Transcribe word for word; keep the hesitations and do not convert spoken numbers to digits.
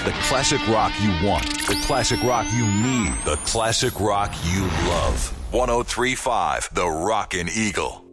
The classic rock you want. The classic rock you need. The classic rock you love. one oh three point five The Rockin' Eagle.